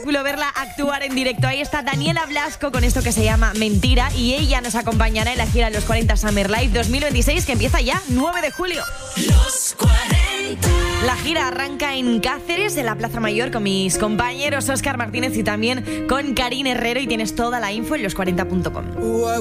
espectáculo verla actuar en directo. Ahí está Daniela Blasco con esto que se llama Mentira y ella nos acompañará en la gira Los 40 Summer Live 2026 que empieza ya 9 de julio. Los 40. La gira arranca en Cáceres, en la Plaza Mayor, con mis compañeros Óscar Martínez y también con Karine Herrero y tienes toda la info en los40.com.